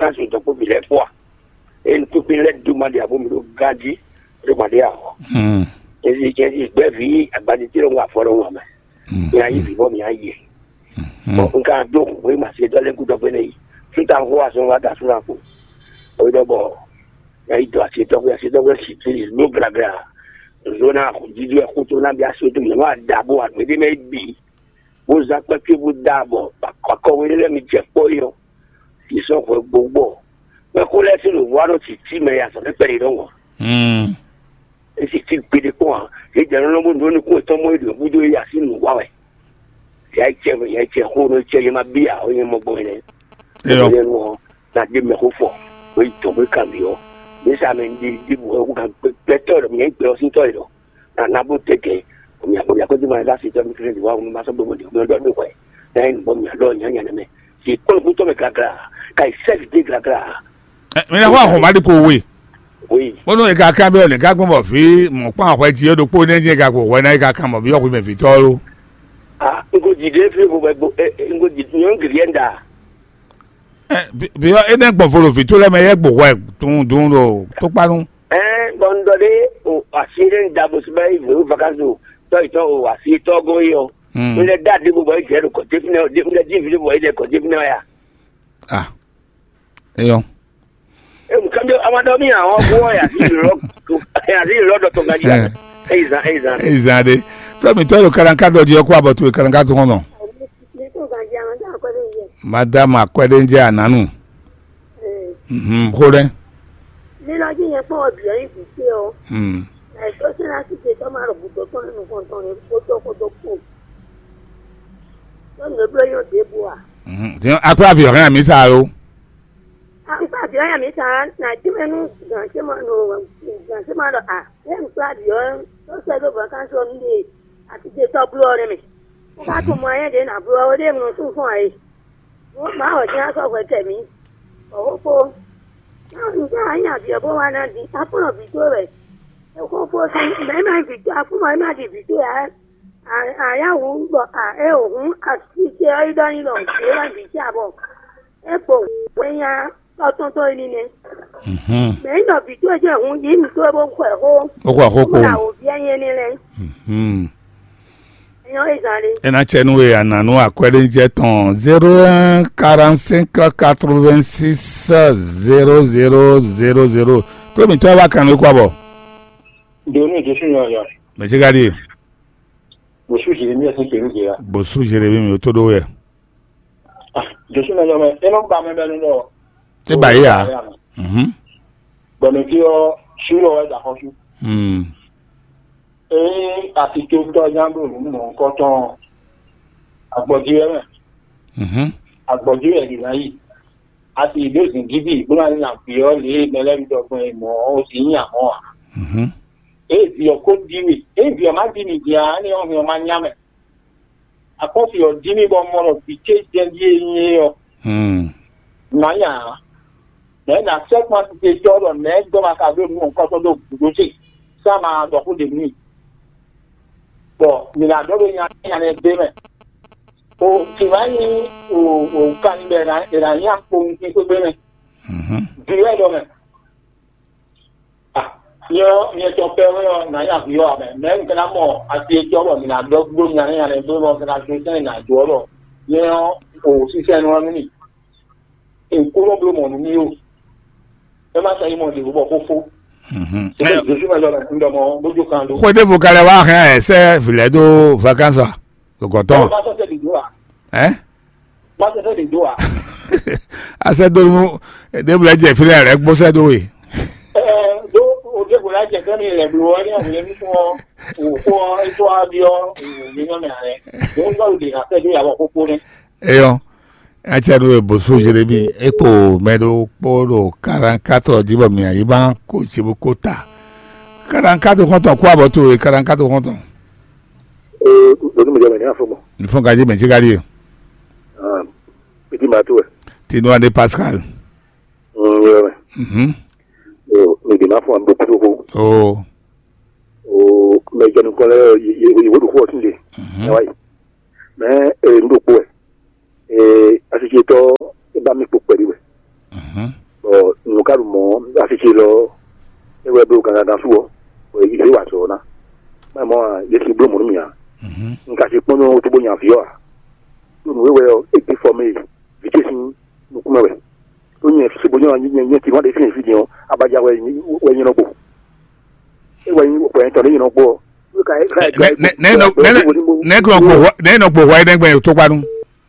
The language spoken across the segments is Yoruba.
vacances to ko bile po en ko bile demande abo mi do gadi demande awo ezi be vi agbadi ti lo wa foro wa ma ya yi bi bo mi aye o nka do we ma se do le ku do pe nei tuta ho aso wa da sura ko o do bo ya ito ase to si ti lo gragra zona ko jidu e ko to na bi aso to mi wa da bo wa me me bi bo za pa ki bo da bo pa ko we le mi je po yo iso ko gbogbo me ko le si lo wa ro ti me ya so pe ri do wo e si ti pe de ko e je no mo ndo ni ko to mo edo bu do ya si nu wa we ya che ko no che ma bia o ye mo bo ne yo na de me ko fo o to be cambio esa me di bu ka petor mi pe o sin to do na bu teke mi ya ko di ma la si to mi kre di wa mo ma so bo mo do ko en bo mi lo nya ne me si ko bu to me kakra kai self di kakra mi na wa ho ma di ko we oui mo no e ka kan be o le ka gbon bo fi mo pa àwọn ti odo po ne je ka ko we na e ka kan mo bi o ku me fi to ro ngo jide fi ko bo ngo jide nyon grienda bi o eden gbon foro fi to le me ye gbo wa dun ro to parun bondole o asire ndabo sibai vu vakazo to o asi to go yo le dadi bo boy jero ko define o define di video boy le ko define ya eyo mkambe amado mi awon bo ya si ro do to gaji eiza de to mi to lo karanka do je ko abotu karanka to hono madam akwede nje ananu kore lílọ jí yẹn pọ̀ obìnrin kì í ṣe o ẹ̀ṣọ́ sí láti ṣe tó máa rògbòdò tó nínú kọ̀ọ̀tàn rẹ̀ kótókótó kù lọ́nà ẹgbẹ́ yóò dé bu wa. apá àfihàn àmì sáárò. apá àfihàn àmì sáárà nàìjíríà ní gànṣẹ́ máa lọ lẹ́yìn pé àdìyàn tó ṣẹ́gun vacancy nílé àti ṣe tọ́ búrọ́ rẹ̀ mi. wọ́n bá tún mọ ayédè náà búrọ́ ó dé mú tún fún àyè. wọ́n máa ọ̀dín aṣọ́fẹ́ tẹ̀mí ọ̀wọ́pọ̀. Nja anya bia bo wana di apono video re e ko fo se me ma video apono ma di video aya wo ngbo e ohun ati se aidan ni lo e wa bi ti abo e po we ya to ni ne me no video je hun yi mi to bo ko e ho ko na o bi anye ni le ena chenwe ananu akwede nje ton 01 45 86 0000 to mi to wa kan ko abo do ni je sun yo me je gadi bo su je mi asin peru je ya bo su je re mi o to do we je sun yo me e no ba me be no te ba ya bo me ki o su lo wa da ho su àti tó tọ́ jábọ̀ nínú nǹkan tán àgbọ̀jú ẹ̀rẹ̀ àgbọ̀jú ẹ̀rì láyé àti ìlóòsìn gidi ìgbóná ní àpèọ́ lè mẹlẹ́rìndọ́gbọ̀n ìmọ̀ ó sì ń yàmọ́ wa. èyí ọkọ̀ dìmì èyí ọmọ dìmì di àárín ọmọ ọmọ nyàmẹ̀ àkọ́fì ọ̀dìmì bọ́ mọ́rọ̀ bí kéjẹ bí eyín ọ. náyà lẹ́yìn àṣẹ́pọ̀ ti ṣe tọ́rọ̀ lẹ́gbọ́n àkàdé nínú nǹkan tó ló gbòdó sí sáà máa dọ̀kú dè mí. Bon, mina dobe nya ne deme. O tiwani o kan be na nya ko nti ko beme. Diwe do me. Yo to pe wo na ya biyo ame. Me nkana mo ati e jobo mina dogbo nya ne do mo kana so na joro. Yo o si se no ni. En ko lo mo ni o. E ma sa imo di bo ko fo. Quoi de vous allez voir c'est filet de vacances le coton hein à cette de blagues filet avec bosse de oui et on achado boso jeremi epo medo polo 44 dibo mi ayiban ko chibu kota 44 konton ko aboto 44 konton oni mo je me ni afomo ni fon gaje me jigari petit matou Tino de Pascal me di ma fo ambo ko oh me je no ko le yi wo ko sin de wai me ndo ko asije to ba mi po pẹ̀lú karu mo afike lo ewe do kan ga suwo o yi se wa so na ma mo ye si blo mo mi ya nka se pono to bo yan fi o no wewe o e for me vacation no kuma we to nye se bo yan nye ti won de fin video abaja we yin no bo e we yin po en to yin no bo ne gbo wa den to gbadun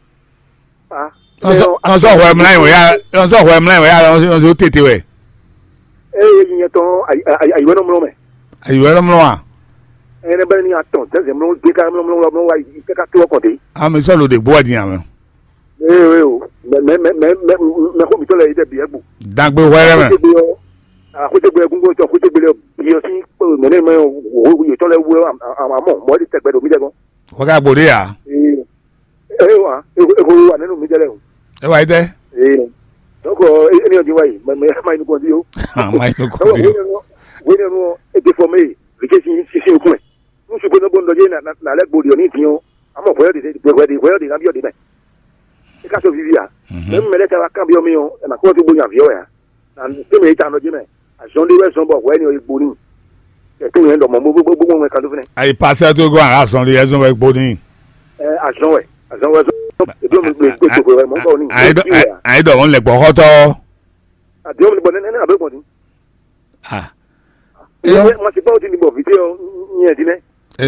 on so ho em line we ya on so tete we yin to ayi we no mo me wa ene bere ni aton teze mo de ka mo wa ite ka to ko de ami so lo de gbo adiyan me o me ko mi to le ide bi egbo dagbe were me ko te gbe egungun to ko te gbe le bi o si pe me ne me o yo to le wo amo mo di te gbe do mi de gan ko ga gbode ya wa wa nenu mi jere o e wa ide doko eni oji wa yi me ma inu ko di o ma inu ko di we no e de for me vacation si okun e no se bo no bo ndoje na le gbodi oni tin o amo fo yo de na bi o de be e ka so vivi a me me le ta wa kan bi o mi o na ko ti bo yan fi o ya na te me ta no je me a son de we son bo we ni o igbo ni e to yen do mo gbogbo mo kan do fune ai passe to go ara son de ezon we igbo ni a son we e do mi gbe to we mo ko ni ai do won le gbo hoto a do mi bo ne na be ko ni ma si pa ti ni bo video ni e dine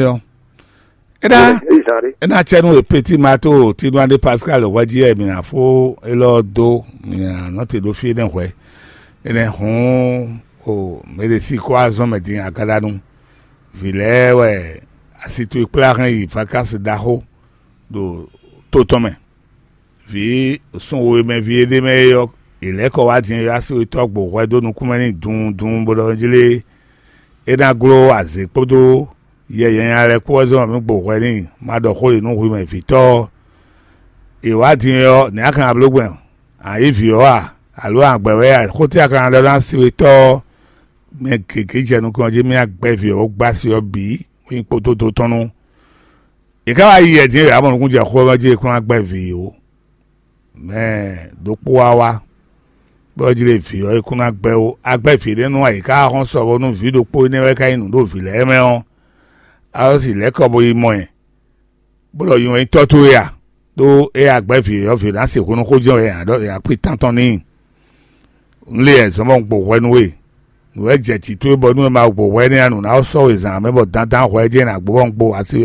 ena chenu e petit mato ti Nwande Pascal waji e mi afo elo do mi na te do fi den hwe ene hun o me de si ko azon me din akada nu vilewe asitu ikplaran yi vacances daho do totome vi son we me vi de me yo ile ko wa din yo asi to gbo we do nu kumeni dun bodo njile ena glo aze podo ye are ko zo mi gbo we ni ma do ko inu wi me fito ìwádìí yo ni akan ablogwen ayi fi o a alo agbewe a ko ti akan lo dan si to me keke jenu kan je mi agbe fi o gba si o bi wi po to tonu ika wa yi edin ya mo kun je ko je kun agbe fi o me do po wa bo jire fi o kun agbe fi nínú àyíká hon so bo nu fi do po ni we ka inu do fi le me on a si le ko bo imo en bo lo yun to to ya do e agbe fi o fi na se kun ko je ya do ya pe tanton ni nle e so mo gbo wenu we no e je ti to bo nu ma gbo we ni anu na so exam me bo dandan ho e je na gbo gbo asi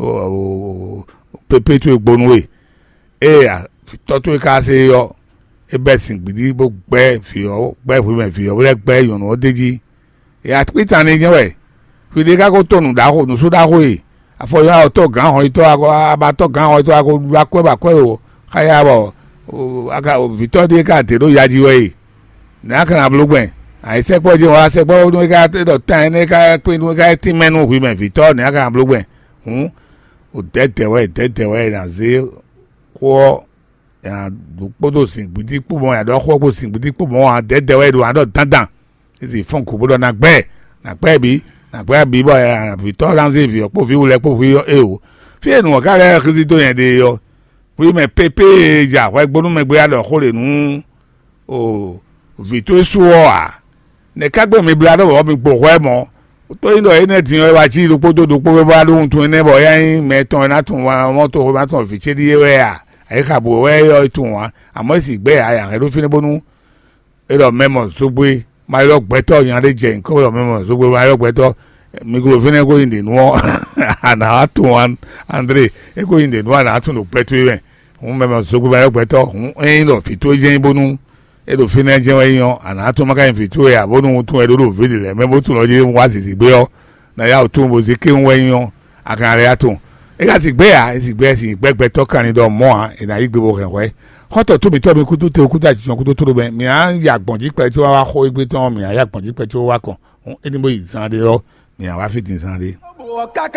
pepe to gbo nu we to to ka se yo e besin gbidi bo gbe fi o gbe fi me fi o le gbe yun o deji e at pe tan ni je we fi de ka ko tonu da ho nu so da ho e afoya o to gan ho ito ago aba to gan ho ito ago ba kwe o kaya bo aga Victor de ka te do yaji we na kan ablogben ai se po je wa se po no ka te do tan ne ka pe no ka ti menu wi me Victor na kan ablogben o tete we na ze ko ya do podo sin gbidi po mo ya do ko po sin gbidi po mo a tete we do ado dandan isi fun ku bodo na gbe bi na gbe bi bo ya Victor dan se fi opo fi wule po fi o fi enu ka re kizito yen de yo wi me pepe ja wa gbonu me gbe ado ko le nu o Victor su o a ne ka gbe mi bla do bo mi gbo we mo to yin do ene tin wa chi do po ba lo tun ne bo yan me ton na tun wa mo to ba ton fi che di we a ai ka bo we yo tun wa amo si gbe aya re do fi ne bonu e do memo so gbe ma lo gbeto yan de je nko lo memo so gbe ma lo gbeto mi go fi ne go in the no na atun wan Andre e go in the no na atun lo gbeto we memo so gbe ma lo gbeto lo fi to je bonu e do fi ne je we yan ana atun ma ka fi to ya bonu tun e do fi le memo tun lo je wa sisi gbe o na ya otun bo se ke we yan akan re atun e ka si gbe a si gbe to kan ni do mo a e na igbe bo kan we hoto to mi ku to te ku da ti ku to be mi an ya gbonji pe ti wa ko igbe ton mi ya gbonji pe ti wa kan eni mo izan de yo mi a wa fi tin san de